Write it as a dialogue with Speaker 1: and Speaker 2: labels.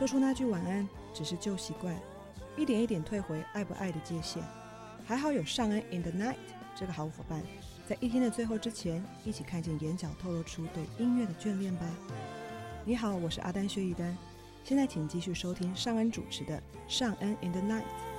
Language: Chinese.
Speaker 1: 说出那句晚安只是旧习惯，一点一点退回爱不爱的界限。还好有尚恩 in the night 这个好伙伴，在一天的最后之前，一起看见眼角透露出对音乐的眷恋吧。你好，我是阿丹薛一丹，现在请继续收听尚恩主持的尚恩 in the night。